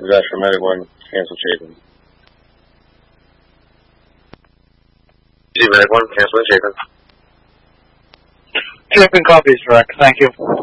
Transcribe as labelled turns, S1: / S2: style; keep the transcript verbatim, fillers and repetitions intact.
S1: Josh from Medic one, cancel Chapin. G Medic one, cancel Chapin.
S2: Chapin copies, Direct. Thank you.